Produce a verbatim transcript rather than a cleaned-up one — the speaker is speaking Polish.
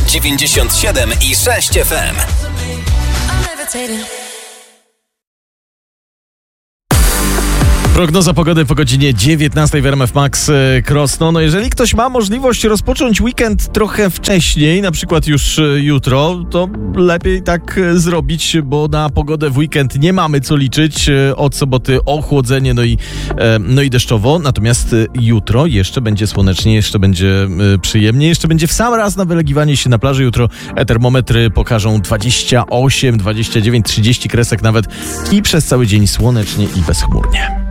dziewięćdziesiąt siedem i sześć F M. Prognoza pogody po godzinie dziewiętnastej w R M F Max Krosno. No jeżeli ktoś ma możliwość rozpocząć weekend trochę wcześniej, na przykład już jutro, to lepiej tak zrobić, bo na pogodę w weekend nie mamy co liczyć. Od soboty ochłodzenie, no i, no i deszczowo. Natomiast jutro jeszcze będzie słonecznie, jeszcze będzie przyjemnie, jeszcze będzie w sam raz na wylegiwanie się na plaży. Jutro termometry pokażą dwadzieścia osiem, dwadzieścia dziewięć, trzydzieści kresek nawet i przez cały dzień słonecznie i bezchmurnie.